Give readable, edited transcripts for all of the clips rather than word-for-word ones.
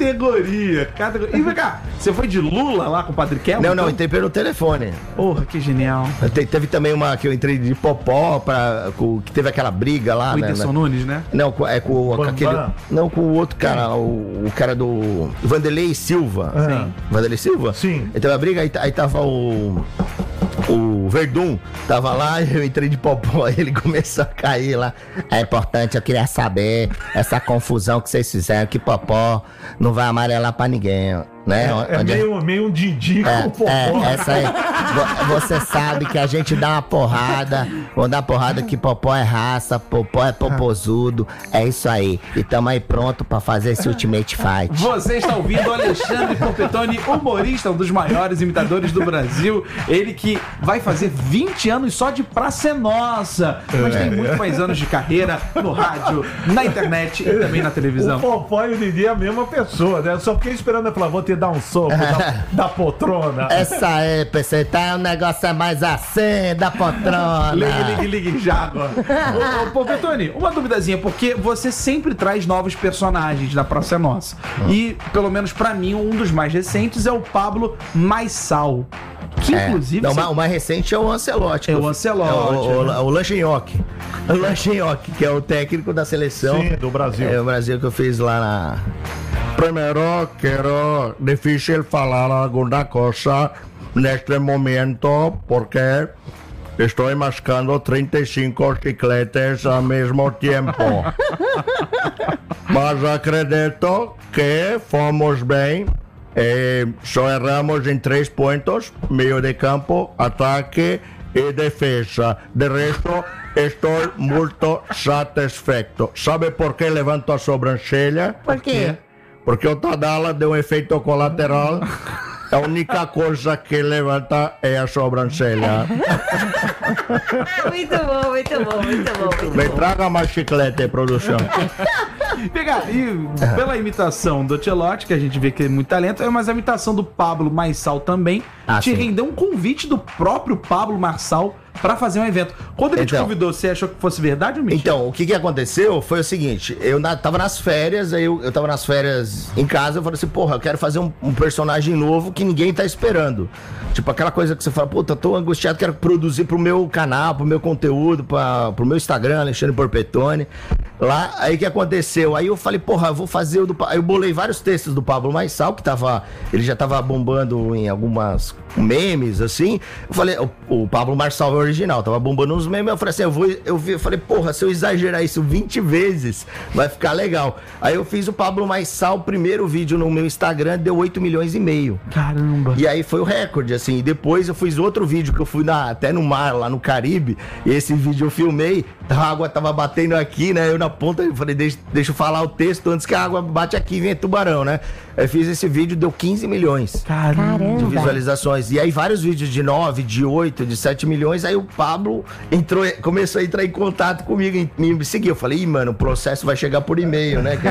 Categoria. E vem cá, você foi de Lula lá com o Padre Kelmo? Não, entrei pelo telefone. Porra, que genial. Teve também uma que eu entrei de Popó, que teve aquela briga lá. O Whindersson Nunes, né? Não, com aquele... Não, com o outro cara, o cara do Vanderlei Silva. Sim. Vanderlei Silva? Sim. Então a briga, aí tava o Verdun, tava lá, eu entrei de Popó, aí ele começou a cair lá. É importante, eu queria saber essa confusão que vocês fizeram, que Popó não vai amarelar pra ninguém, né? Meio um Didi com o Popó. Essa aí. Você sabe que a gente dá uma porrada, vamos dar porrada que Popó é raça, Popó é popozudo, é isso aí. E tamo aí pronto pra fazer esse Ultimate Fight. Você está ouvindo o Alexandre Pompetone, humorista, um dos maiores imitadores do Brasil. Ele que vai fazer 20 anos só de Praça é Nossa, mas tem muito mais anos de carreira no rádio, na internet e também na televisão. O Popó e o Didi é a mesma pessoa, né? Só fiquei esperando ela falar, vou te dar um soco da poltrona. Essa aí, PC, tá, o negócio é mais assim, da poltrona. Ligue já agora. Ô, Pompetone, uma duvidazinha, porque você sempre traz novos personagens da Praça é Nossa. E, pelo menos pra mim, um dos mais recentes é o Pablo Maissal. Que inclusive. Não, o mais recente é o Ancelotti. É o Ancelotti. O Lanchinhoque. O Lanchinhoque, que é o técnico da seleção. Sim, do Brasil. É o Brasil que eu fiz lá na. Primeiro, quero difícil falar alguma coisa neste momento, porque estou mascando 35 chicletes ao mesmo tempo. Mas acredito que fomos bem. Só erramos em 3 pontos: meio de campo, ataque e defesa. De resto, estou muito satisfeito. Sabe por que levanto a sobrancelha? Por quê? Porque o Tadala deu um efeito colateral. A única coisa que levanta é a sobrancelha. Muito bom, muito bom, muito bom. Me traga mais chiclete, produção. Pegar, e pela imitação do Ancelotti, que a gente vê que tem muito talento, mas a imitação do Pablo Maissal também te rendeu um convite do próprio Pablo Maissal pra fazer um evento. Quando ele te convidou, você achou que fosse verdade ou mentira? Então, o que aconteceu foi o seguinte, eu tava nas férias, aí eu tava nas férias em casa, eu falei assim, porra, eu quero fazer um personagem novo que ninguém tá esperando. Tipo, aquela coisa que você fala, puta, tô angustiado, quero produzir pro meu canal, pro meu conteúdo, pro meu Instagram, Alexandre Pompetone. Lá, aí o que aconteceu? Aí eu falei, porra, eu vou fazer o do... Aí eu bolei vários textos do Pablo Maissal, que ele já tava bombando em algumas memes, assim. Eu falei, o Pablo Maissal é original, tava bombando uns memes, eu falei assim, eu falei, porra, se eu exagerar isso 20 vezes, vai ficar legal. Aí eu fiz o Pablo Maissal, o primeiro vídeo no meu Instagram, deu 8,5 milhões. Caramba! E aí foi o recorde, assim, e depois eu fiz outro vídeo que eu fui até no mar, lá no Caribe, e esse vídeo eu filmei, a água tava batendo aqui, né, eu na ponta, eu falei, deixa eu falar o texto antes que a água bate aqui e vem tubarão, né? Eu fiz esse vídeo, deu 15 milhões. Caramba! De visualizações. E aí vários vídeos de 9, de 8, de 7 milhões, aí o Pablo começou a entrar em contato comigo e me seguiu. Eu falei, mano, o processo vai chegar por e-mail, né?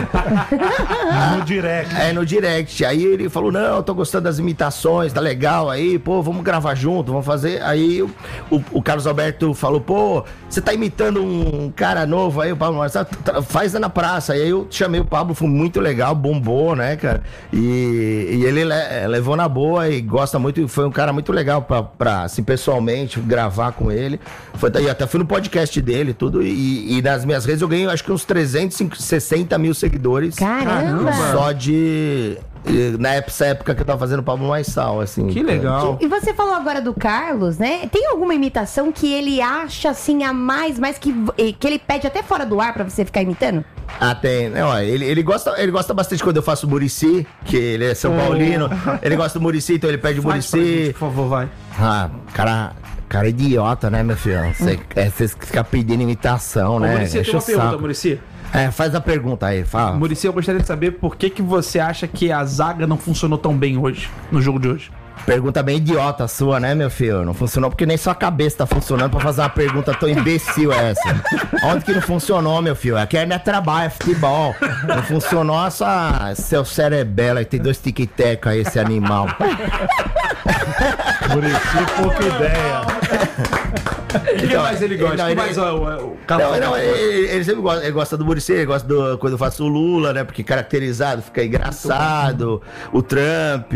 No direct. No direct. Aí ele falou, não, eu tô gostando das imitações, tá legal aí, pô, vamos gravar junto, vamos fazer. Aí o Carlos Alberto falou, pô, você tá imitando um cara novo aí, o Pablo Maissal, faz na praça. Aí eu chamei o Pablo, foi muito legal, bombou, né, cara? E ele levou na boa e gosta muito, foi um cara muito legal pra assim, pessoalmente, gravar com ele. E até fui no podcast dele, tudo, e nas minhas redes eu ganhei, acho que uns 360 mil seguidores. Caramba! Só nessa época que eu tava fazendo o Pablo Maissal, assim. Que legal. E você falou agora do Carlos, né? Tem alguma imitação que ele acha, assim, a mais que ele pede até fora do ar pra você ficar imitando? Tem. Não, ele gosta bastante quando eu faço o Muricy, que ele é São Paulino. Ele gosta do Muricy, então ele pede o Muricy. Por favor, vai. Cara idiota, né, meu filho? Você fica pedindo imitação, né? Muricy, tem uma pergunta, Muricy. Faz a pergunta aí, fala. Muricy, eu gostaria de saber por que você acha que a zaga não funcionou tão bem hoje, no jogo de hoje. Pergunta bem idiota sua, né, meu filho? Não funcionou porque nem sua cabeça tá funcionando pra fazer uma pergunta tão imbecil essa. Onde que não funcionou, meu filho? Aqui não é trabalho, é futebol. Não funcionou seu cerebelo aí, tem 2 tic-tac aí, esse animal. Muricy, pouca ideia. O que mais ele gosta? Ele sempre gosta, ele gosta do Muricy, ele gosta quando eu faço o Lula, né? Porque caracterizado, fica engraçado. O Trump,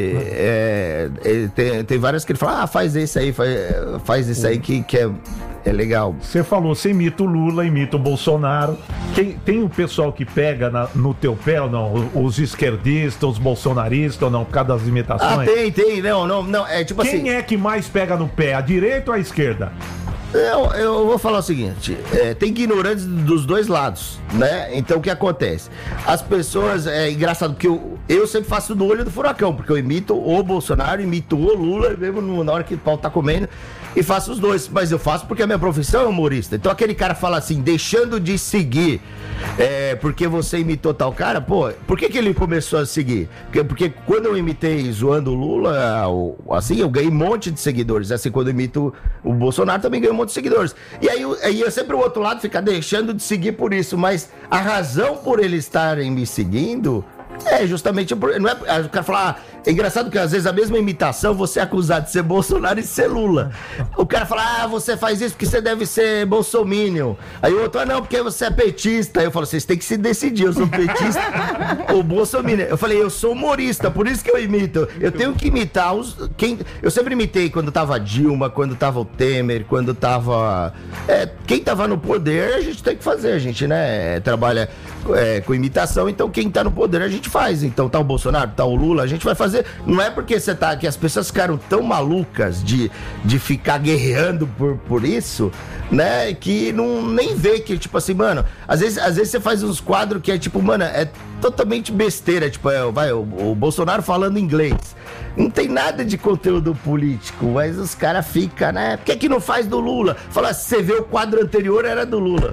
tem várias que ele fala, faz esse aí, faz esse aí que é legal. Você falou, você imita o Lula, imita o Bolsonaro. Tem o pessoal que pega no teu pé ou não? Os esquerdistas, os bolsonaristas ou não? Por causa das imitações? Tem. Não. É tipo assim. Quem é que mais pega no pé? A direita ou a esquerda? Eu vou falar o seguinte, tem ignorantes dos dois lados, né? Então o que acontece? As pessoas, é engraçado, porque eu sempre faço do olho do furacão, porque eu imito o Bolsonaro, imito o Lula, mesmo na hora que o pau tá comendo, e faço os dois, mas eu faço porque a minha profissão é humorista. Então aquele cara fala assim, deixando de seguir, porque você imitou tal cara, pô, por que ele começou a seguir? Porque quando eu imitei zoando o Lula, assim, eu ganhei um monte de seguidores, assim, quando eu imito o Bolsonaro, também ganhei um monte de seguidores. E aí eu sempre o outro lado fica deixando de seguir por isso, mas a razão por eles estarem me seguindo é justamente por. Não é, o cara fala, é engraçado que às vezes a mesma imitação você é acusado de ser Bolsonaro e de ser Lula. O cara fala, você faz isso porque você deve ser bolsominion. Aí o outro, não, porque você é petista. Aí eu falo, vocês têm que se decidir, eu sou petista ou bolsominion. Eu falei, eu sou humorista, por isso que eu imito. Eu tenho que imitar eu sempre imitei quando tava Dilma, quando tava o Temer, quando tava. Quem tava no poder, a gente tem que fazer, a gente, né? Trabalha com imitação, então quem tá no poder a gente faz. Então tá o Bolsonaro, tá o Lula, a gente vai fazer. Não é porque que as pessoas ficaram tão malucas de ficar guerreando por isso, né? Que nem vê que, tipo assim, mano, às vezes você faz uns quadros que é tipo, mano, é totalmente besteira, tipo, o Bolsonaro falando inglês. Não tem nada de conteúdo político, mas os caras ficam, né? Por que não faz do Lula? Fala, se você vê o quadro anterior, era do Lula.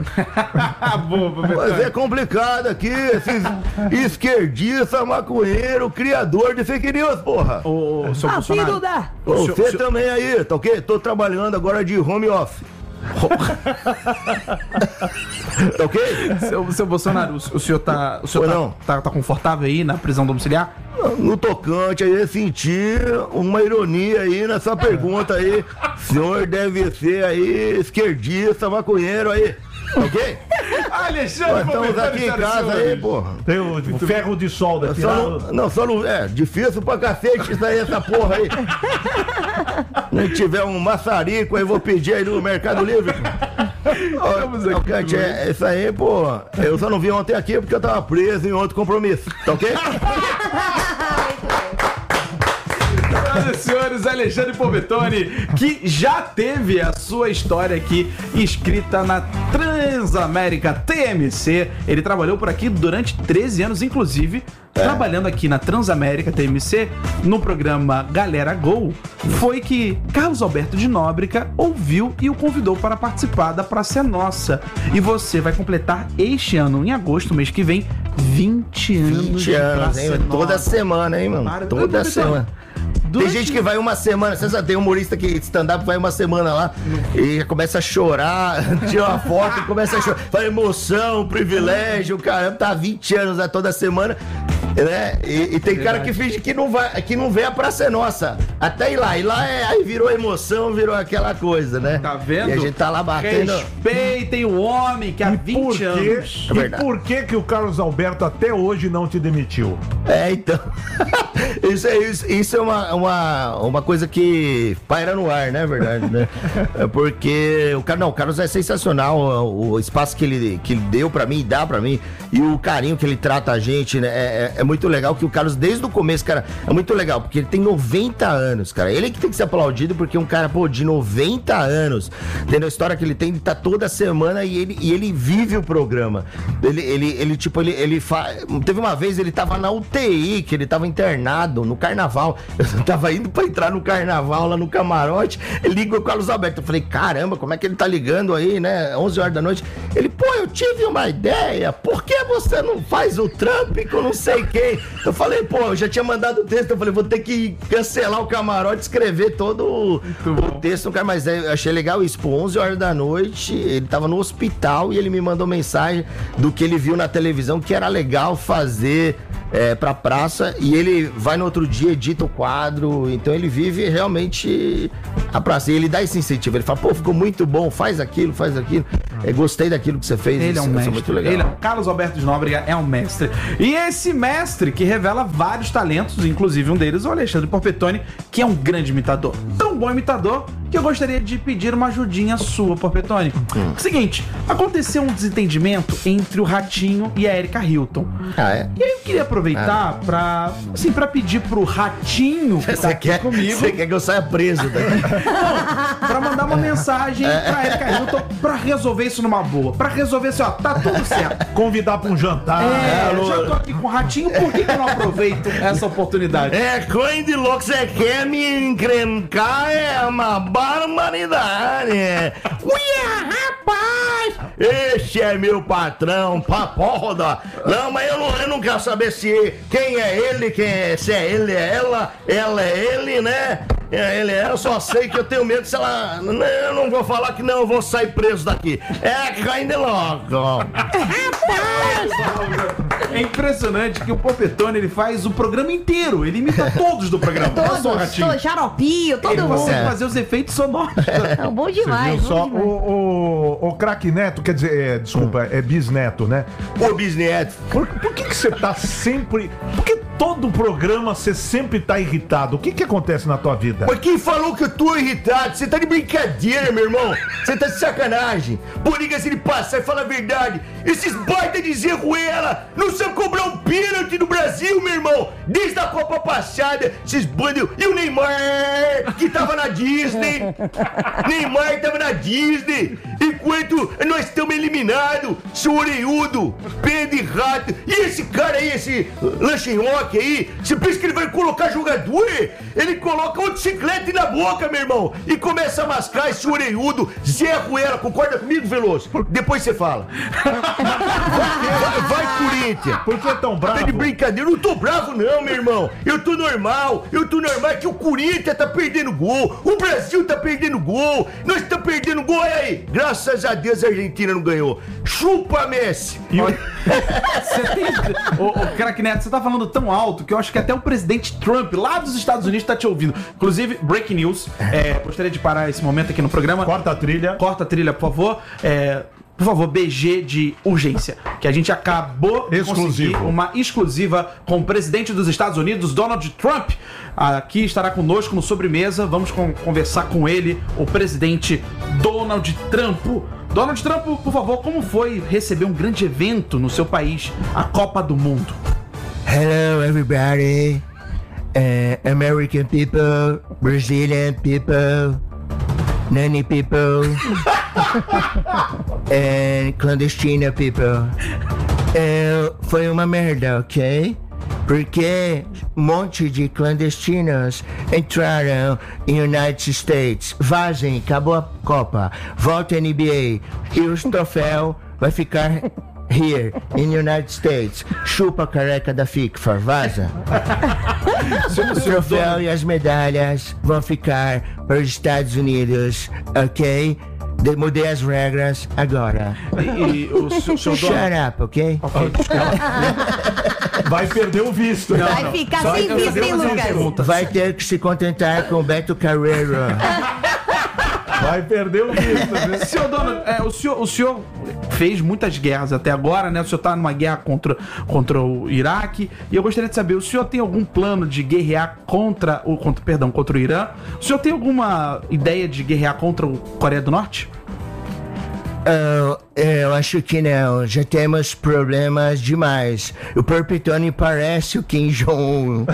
Mas é complicado aqui, esses esquerdista, maconheiro, criador de fake news, porra. Seu Bolsonaro. Você também aí, tá ok? Tô trabalhando agora de home office. Tá ok? Seu Bolsonaro, o senhor tá confortável aí na prisão domiciliar? No tocante aí, senti uma ironia aí nessa pergunta aí. O senhor deve ser aí esquerdista, maconheiro aí. Ok? Alexandre, estamos aqui em casa aí, porra. Tem o ferro de solda aqui. Difícil pra cacete isso aí, essa porra aí. Se tiver um maçarico aí, vou pedir aí no Mercado Livre. Isso aí, pô. Eu só não vim ontem aqui porque eu tava preso em outro compromisso. Tá ok? Senhoras e senhores, Alexandre Povetone, que já teve a sua história aqui escrita na Transamérica TMC. Ele trabalhou por aqui durante 13 anos, inclusive, trabalhando aqui na Transamérica TMC, no programa Galera Go, foi que Carlos Alberto de Nóbrega ouviu e o convidou para participar da Praça é Nossa. E você vai completar este ano, em agosto, mês que vem, 20 anos. 20 anos, hein? Toda semana, hein, mano? Toda semana. Tem gente que vai uma semana, você sabe, tem humorista que stand-up vai uma semana lá e começa a chorar, tira uma foto e começa a chorar. Fala emoção, privilégio, caramba, tá 20 anos toda semana, né? E tem cara que finge que não vê a Praça é Nossa. Até ir lá. Aí virou emoção, virou aquela coisa, né? Tá vendo? E a gente tá lá batendo. Respeitem o homem que há 20 anos. E por que o Carlos Alberto até hoje não te demitiu? Então. Isso é uma coisa que paira no ar, né? Verdade, né? Porque o Carlos é sensacional. O espaço que ele deu pra mim, dá pra mim, e o carinho que ele trata a gente, né? É muito legal que o Carlos, desde o começo, cara, é muito legal, porque ele tem 90 anos, cara. Ele que tem que ser aplaudido, porque um cara, de 90 anos, tendo a história que ele tem, ele tá toda semana e ele vive o programa. Teve uma vez, ele tava na UTI, que ele tava internado no carnaval. Eu tava indo pra entrar no carnaval lá no camarote, ele liga o Carlos Alberto. Eu falei, caramba, como é que ele tá ligando aí, né? 11 horas da noite. Ele, eu tive uma ideia, por que você não faz o Trump com não sei quem? Eu falei, eu já tinha mandado o texto, eu falei, vou ter que cancelar o camarote, escrever todo o texto, cara, mas eu achei legal isso, 11 horas da noite, ele tava no hospital e ele me mandou mensagem do que ele viu na televisão, que era legal fazer pra praça, e ele vai no outro dia, edita o quadro, então ele vive realmente a próxima. E ele dá esse incentivo. Ele fala, pô, ficou muito bom, faz aquilo. Gostei daquilo que você fez. Ele é um mestre. Muito legal. Ele Carlos Alberto de Nóbrega é um mestre. E esse mestre que revela vários talentos, inclusive um deles, o Alexandre Porpetone, que é um grande imitador. Tão bom imitador que eu gostaria de pedir uma ajudinha sua, Porpetone. Seguinte, aconteceu um desentendimento entre o Ratinho e a Erika Hilton. E aí eu queria aproveitar pra pedir pro Ratinho que tá aqui comigo. Você quer que eu saia preso daqui? Não, pra mandar uma mensagem pra Erika Hilton pra resolver isso numa boa. Pra resolver assim, ó, tá tudo certo. Convidar pra um jantar. Eu já tô aqui com o Ratinho, por que eu não aproveito essa oportunidade? Coisa de louco, você quer me encrencar, é uma barbaridade. Uia, rapaz! Este é meu patrão, papoda. Não, mas eu não quero saber quem é ele, se é ele, é ela é ele, né? Eu só sei que eu tenho medo se ela... Eu não vou falar que não, eu vou sair preso daqui. Coisa de louco. É impressionante que o Porpetone, ele faz o programa inteiro. Ele imita todos do programa. Todos, Xaropinho, todo ele mundo. consegue fazer os efeitos sonoros. É bom demais. Só o craque Neto, quer dizer, desculpa, é bisneto, né? Ô, bisneto. Por que você tá sempre... Por que todo programa você sempre tá irritado? O que acontece na tua vida? Mas quem falou que eu tô irritado? Você tá de brincadeira, meu irmão. Você tá de sacanagem. Por liga-se de passar e fala a verdade. Esses baita de Zé Ruela não sabem cobrar um pênalti no Brasil, meu irmão. Desde a Copa passada, esses bandos... E o Neymar, que tava na Disney. Neymar tava na Disney. Enquanto nós estamos eliminados, seu orelhudo, pé de rato. E esse cara aí, esse Lanchinhoque aí, você pensa que ele vai colocar jogador? Ele coloca outro chiclete na boca, meu irmão, e começa a mascar esse orelhudo Zé Ruela. Concorda comigo, Veloso? Depois você fala. Vai, Corinthians. Por que tão bravo? Tá de brincadeira. Eu não tô bravo não, meu irmão. Eu tô normal é que o Corinthians tá perdendo gol, o Brasil tá perdendo gol, nós tá perdendo gol. Olha aí, graças a Deus a Argentina não ganhou. Chupa, Messi. Ô, craque Neto, você tá falando tão alto que eu acho que até o presidente Trump lá dos Estados Unidos tá te ouvindo. Inclusive, breaking news, gostaria de parar esse momento aqui no programa. Corta a trilha, por favor. Por favor, BG de urgência, que a gente acabou de conseguir uma exclusiva com o presidente dos Estados Unidos, Donald Trump. Aqui estará conosco no Sobremesa. Vamos conversar com ele, o presidente Donald Trump. Donald Trump, por favor, como foi receber um grande evento no seu país, a Copa do Mundo? Hello, everybody. American people, Brazilian people, nanny people, and clandestina people. Foi uma merda, ok? Porque um monte de clandestinos entraram em United States. Vazem, acabou a Copa. Volta a NBA. E os troféus vai ficar here, in United States. Chupa a careca da FIFA, vaza. O troféu e as medalhas vão ficar para os Estados Unidos, ok? Mudei as regras agora. E o seu Shut up, ok? Vai perder o visto. Vai ficar sem visto, hein, Lucas? Vai ter que se contentar com o Beto Carreiro. Vai perder o visto. Senhor Donald, o senhor fez muitas guerras até agora, né? O senhor tá numa guerra contra o Iraque. E eu gostaria de saber, o senhor tem algum plano de guerrear contra o Irã? O senhor tem alguma ideia de guerrear contra o Coreia do Norte? Eu acho que não. Já temos problemas demais. O Porpetone parece o Kim Jong-un.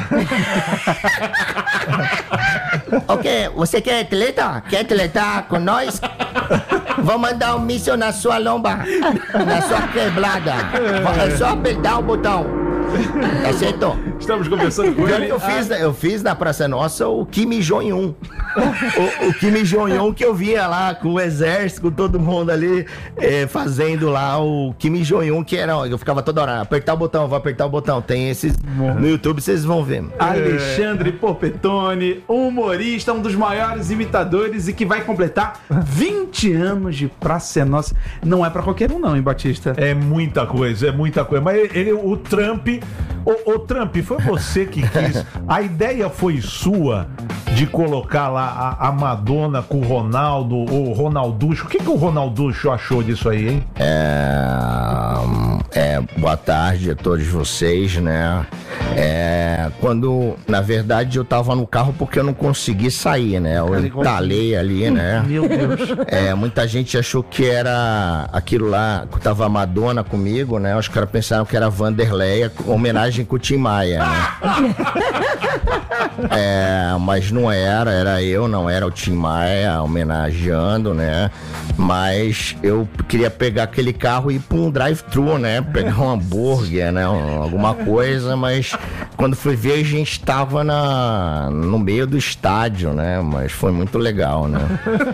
Ok, você quer treta? Quer tretar com nós? Vou mandar um míssil na sua lomba, na sua quebrada. É só apertar o botão. Aceitou? Estamos conversando com ele. Eu fiz na Praça Nossa o Kim Jong-un. O Kim Jong-un que eu via lá com o exército, com todo mundo ali, fazendo lá o Kim Jong-un, que era, eu ficava toda hora, apertar o botão, vou apertar o botão. Tem esses no YouTube, vocês vão ver. Alexandre Porpetone, humorista, um dos maiores imitadores e que vai completar 20 anos de Praça Nossa. Não é pra qualquer um não, hein, Batista? É muita coisa. Mas o Trump... O Trump, foi você que quis. A ideia foi sua de colocar lá a Madonna com o Ronaldo, o Ronalducho. O que o Ronalducho achou disso aí, hein? Boa tarde a todos vocês, né? Quando, na verdade, eu tava no carro porque eu não consegui sair, né? Eu entalei ali, né? Meu Deus. Muita gente achou que era aquilo lá, que tava a Madonna comigo, né? Os caras pensaram que era Vanderleia, homenagem com o Tim Maia, né? Mas não era eu, não era o Tim Maia homenageando, né? Mas eu queria pegar aquele carro e ir pra um drive-thru, né? Pegar um hambúrguer, né? Alguma coisa, mas quando fui ver a gente tava no meio do estádio, né? Mas foi muito legal, né?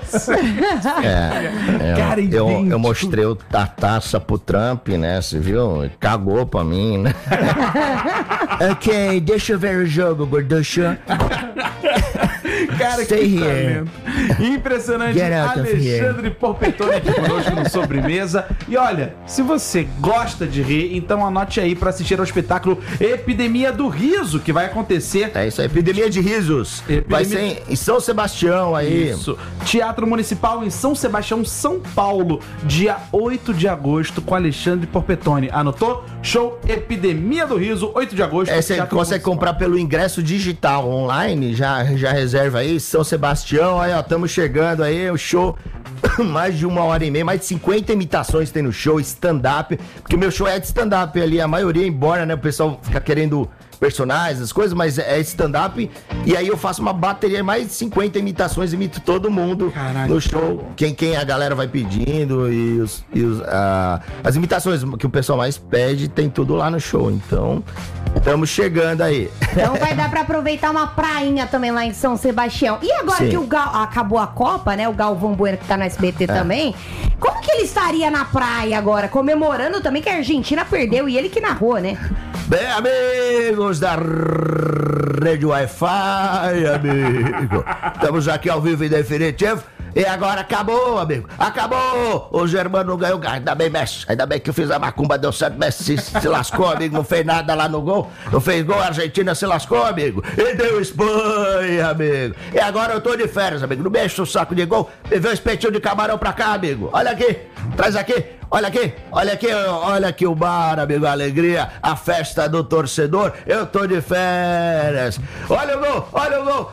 Eu mostrei a taça pro Trump, né? Você viu? Cagou pra mim, né? Ok, deixa eu ver o jogo, gorducha. Cara, que talento. Impressionante. Alexandre Porpetone aqui conosco no Sobremesa. E olha, se você gosta de rir, então anote aí pra assistir ao espetáculo Epidemia do Riso, que vai acontecer. É isso aí, Epidemia de Risos. Vai ser em São Sebastião aí. Isso. Teatro Municipal em São Sebastião, São Paulo, dia 8 de agosto, com Alexandre Porpetone. Anotou? Show Epidemia do Riso, 8 de agosto. Você consegue comprar pelo ingresso digital online, já reserva aí, São Sebastião, aí ó, estamos chegando aí, o show, mais de 1h30, mais de 50 imitações tem no show, stand-up, porque meu show é de stand-up ali, a maioria, embora, né, o pessoal fica querendo personagens, as coisas, mas é stand-up, e aí eu faço uma bateria, mais de 50 imitações, imito todo mundo. Caraca. No show, quem a galera vai pedindo, e as imitações que o pessoal mais pede, tem tudo lá no show, então estamos chegando aí. Então vai dar pra aproveitar uma prainha também lá em São Sebastião. E agora Sim. que acabou a Copa, né, o Galvão Bueno que tá no SBT também, como que ele estaria na praia agora, comemorando também que a Argentina perdeu, e ele que narrou, né? Bem, amigos da Rede Wi-Fi, amigo. Estamos aqui ao vivo e definitivo. E agora acabou, amigo. Acabou! O Germano ganhou. Ainda bem, Messi. Ainda bem que eu fiz a macumba, deu certo. Messi se lascou, amigo. Não fez nada lá no gol. Não fez gol, a Argentina se lascou, amigo. E deu Espanha, amigo. E agora eu tô de férias, amigo. Não mexe o saco de gol. Me vê um espetinho de camarão pra cá, amigo. Olha aqui. Traz aqui. Olha aqui, olha aqui o bar, amigo, a alegria, a festa do torcedor, eu tô de férias. Olha o gol,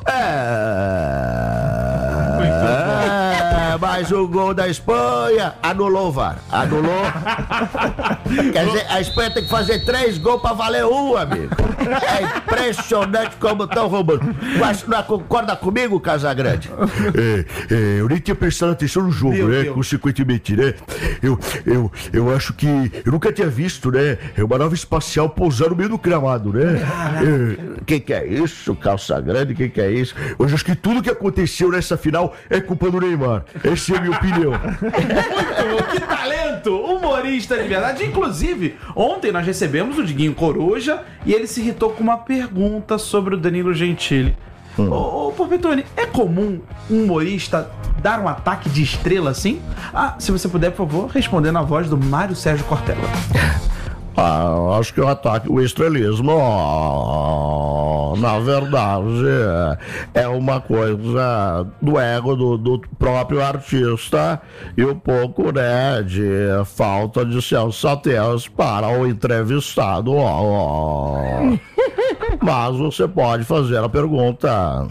mas o gol da Espanha anulou o VAR, anulou. Quer dizer, a Espanha tem que fazer 3 gols pra valer 1, amigo. É impressionante como estão roubando. Mas não concorda comigo, Casagrande? Eu nem tinha prestado atenção no jogo, né? Consequentemente, né? Eu acho que eu nunca tinha visto, né? É uma nave espacial pousar no meio do gramado, né? Que é isso, Calça Grande? Que é isso? Eu acho que tudo que aconteceu nessa final é culpa do Neymar. Essa é a minha opinião. Que talento! Humorista de verdade. Inclusive, ontem nós recebemos o Diguinho Coruja e ele se irritou com uma pergunta sobre o Danilo Gentili. Ô, Porpetone, é comum um humorista dar um ataque de estrela assim? Se você puder, por favor, responder na voz do Mário Sérgio Cortella. Acho que o ataque, o estrelismo, na verdade, é uma coisa do ego do próprio artista e um pouco, né, de falta de sensatez para o entrevistado. Mas você pode fazer a pergunta.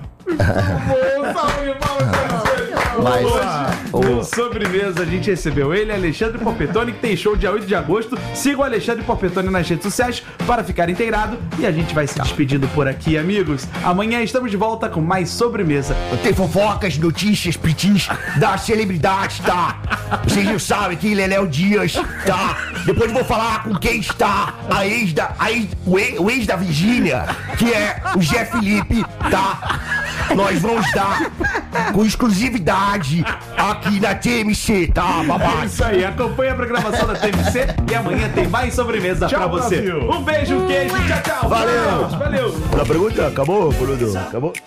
Mas no Sobremesa a gente recebeu ele, Alexandre Porpetone, que tem show dia 8 de agosto. Siga o Alexandre Porpetone nas redes sociais para ficar integrado. E a gente vai se despedindo por aqui, amigos. Amanhã estamos de volta com mais Sobremesa. Tem fofocas, notícias, pitis das celebridades, tá? Vocês não sabem quem Léo Dias, tá? Depois eu vou falar com quem está o ex da Virgínia, que é o Zé Felipe, tá? Nós vamos dar com exclusividade aqui na TMC, tá, babá? É isso aí, acompanha a programação da TMC e amanhã tem mais Sobremesa pra você. Brasil. Um beijo, um queijo, tchau, tchau. Valeu. Valeu. A pergunta acabou, Bruno? Acabou?